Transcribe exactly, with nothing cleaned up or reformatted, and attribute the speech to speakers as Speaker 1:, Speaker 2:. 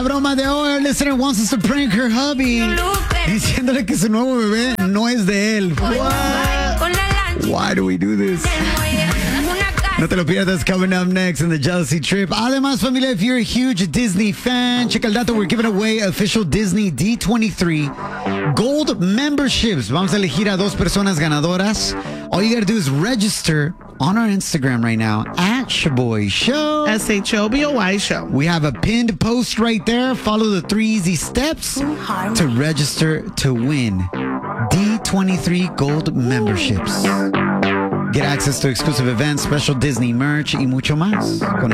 Speaker 1: La broma de hoy, our listener wants us to prank her hubby, diciéndole que su nuevo bebé no es de él. What? Why do we do this? No te lo pierdas, coming up next in the Jealousy Trip. Además, familia, if you're a huge Disney fan, check el dato, we're giving away official Disney D twenty-three Gold memberships. Vamos a elegir a dos personas ganadoras. All you gotta do is register on our Instagram right now, at Shaboy Show.
Speaker 2: S H O B O Y Show.
Speaker 1: We have a pinned post right there. Follow the three easy steps to register to win D twenty-three Gold memberships. Get access to exclusive events, special Disney merch y mucho más. Con